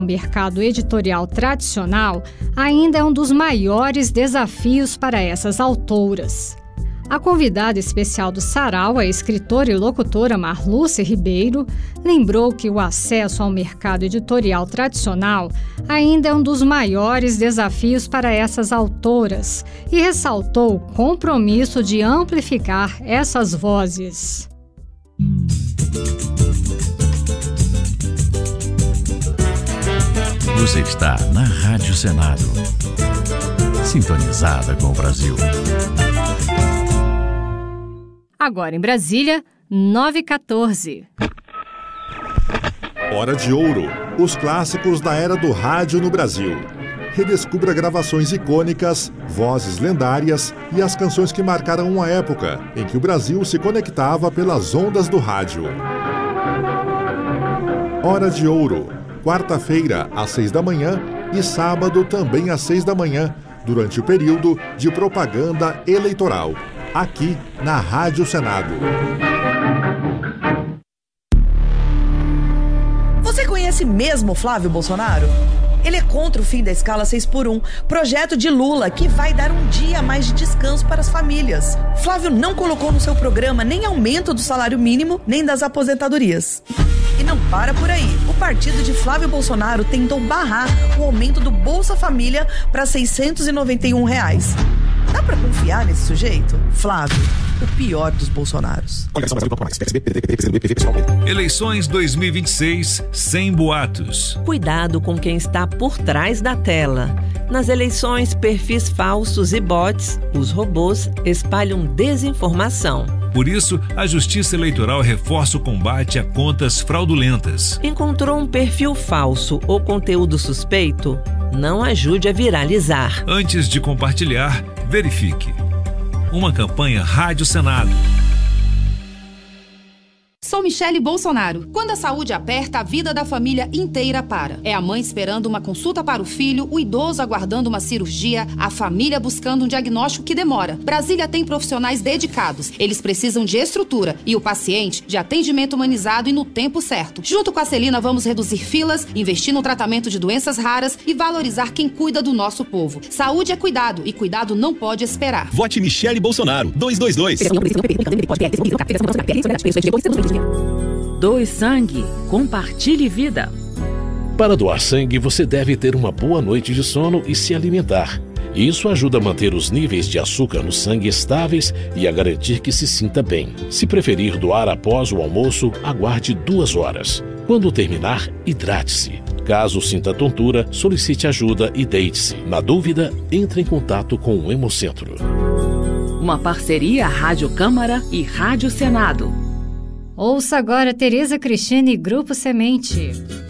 O mercado editorial tradicional ainda é um dos maiores desafios para essas autoras. A convidada especial do Sarau, a escritora e locutora Marluce Ribeiro, lembrou que o acesso ao mercado editorial tradicional ainda é um dos maiores desafios para essas autoras e ressaltou o compromisso de amplificar essas vozes. Você está na Rádio Senado, sintonizada com o Brasil. Agora em Brasília, 9h14. Hora de Ouro, os clássicos da era do rádio no Brasil. Redescubra gravações icônicas, vozes lendárias e as canções que marcaram uma época em que o Brasil se conectava pelas ondas do rádio. Hora de Ouro, quarta-feira às 6 da manhã e sábado também às 6 da manhã, durante o período de propaganda eleitoral, aqui na Rádio Senado. Você conhece mesmo Flávio Bolsonaro? Ele é contra o fim da escala 6x1, projeto de Lula que vai dar um dia a mais de descanso para as famílias. Flávio não colocou no seu programa nem aumento do salário mínimo, nem das aposentadorias. E não para por aí. O partido de Flávio Bolsonaro tentou barrar o aumento do Bolsa Família para R$ 691. Dá pra confiar nesse sujeito? Flávio, o pior dos Bolsonaros. Eleições 2026 sem boatos. Cuidado com quem está por trás da tela. Nas eleições, perfis falsos e bots, os robôs espalham desinformação. Por isso, a Justiça Eleitoral reforça o combate a contas fraudulentas. Encontrou um perfil falso ou conteúdo suspeito? Não ajude a viralizar. Antes de compartilhar, verifique. Uma campanha Rádio Senado. Sou Michele Bolsonaro. Quando a saúde aperta, a vida da família inteira para. É a mãe esperando uma consulta para o filho, o idoso aguardando uma cirurgia, a família buscando um diagnóstico que demora. Brasília tem profissionais dedicados. Eles precisam de estrutura e o paciente de atendimento humanizado e no tempo certo. Junto com a Celina, vamos reduzir filas, investir no tratamento de doenças raras e valorizar quem cuida do nosso povo. Saúde é cuidado e cuidado não pode esperar. Vote Michele Bolsonaro. 222. Doe sangue, compartilhe vida. Para doar sangue, você deve ter uma boa noite de sono e se alimentar. Isso ajuda a manter os níveis de açúcar no sangue estáveis e a garantir que se sinta bem. Se preferir doar após o almoço, aguarde 2 horas. Quando terminar, hidrate-se. Caso sinta tontura, solicite ajuda e deite-se. Na dúvida, entre em contato com o Hemocentro. Uma parceria Rádio Câmara e Rádio Senado. Ouça agora Tereza Cristina e Grupo Semente.